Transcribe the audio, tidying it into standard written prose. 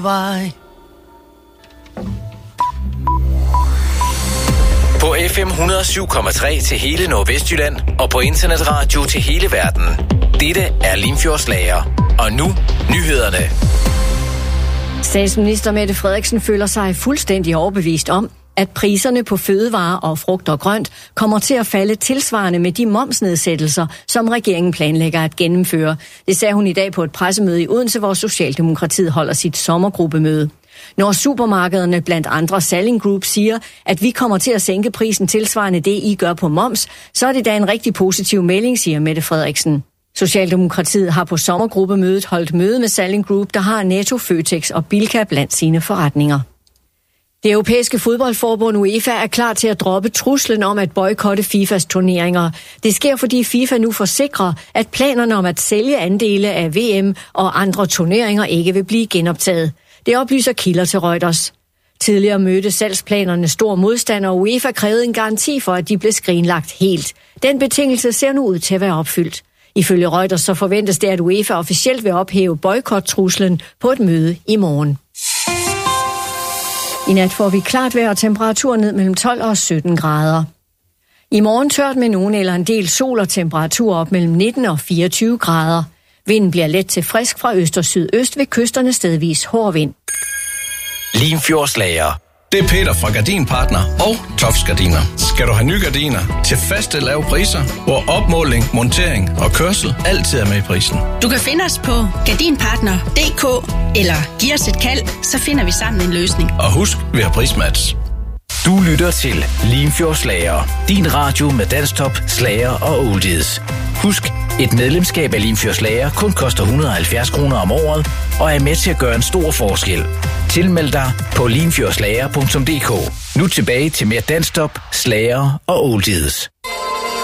Vej. På FM 107,3 til hele Nordvestjylland og på internetradio til hele verden. Dette er Limfjordslager. Og nu nyhederne. Statsminister Mette Frederiksen føler sig fuldstændig overbevist om, at priserne på fødevarer og frugt og grønt kommer til at falde tilsvarende med de momsnedsættelser, som regeringen planlægger at gennemføre. Det sagde hun i dag på et pressemøde i Odense, hvor Socialdemokratiet holder sit sommergruppemøde. Når supermarkederne blandt andre Salling Group siger, at vi kommer til at sænke prisen tilsvarende det, I gør på moms, så er det da en rigtig positiv melding, siger Mette Frederiksen. Socialdemokratiet har på sommergruppemødet holdt møde med Salling Group, der har Netto, Føtex og Bilka blandt sine forretninger. Det europæiske fodboldforbund UEFA er klar til at droppe truslen om at boykotte FIFAs turneringer. Det sker, fordi FIFA nu forsikrer, at planerne om at sælge andele af VM og andre turneringer ikke vil blive genoptaget. Det oplyser kilder til Reuters. Tidligere mødte salgsplanerne stor modstand, og UEFA krævede en garanti for, at de blev skrinlagt helt. Den betingelse ser nu ud til at være opfyldt. Ifølge Reuters så forventes det, at UEFA officielt vil ophæve boykottruslen på et møde i morgen. I nat får vi klart vejr og temperatur ned mellem 12 og 17 grader. I morgen tørt med nogen eller en del sol og temperatur op mellem 19 og 24 grader. Vinden bliver let til frisk fra øst og sydøst ved kysterne stedvis hård vind. Limfjordslager. Det er Peter fra Gardinpartner og Tofs Gardiner. Skal du have nye gardiner til faste lave priser, hvor opmåling, montering og kørsel altid er med i prisen. Du kan finde os på gardinpartner.dk eller giv os et kald, så finder vi sammen en løsning. Og husk, vi har prismatch. Du lytter til Limfjordslager. Din radio med danstop, slager og oldies. Husk, et medlemskab af Limfjordslager kun koster 170 kroner om året og er med til at gøre en stor forskel. Tilmeld dig på limfjordslager.dk. Nu tilbage til mere danstop, slager og oldies.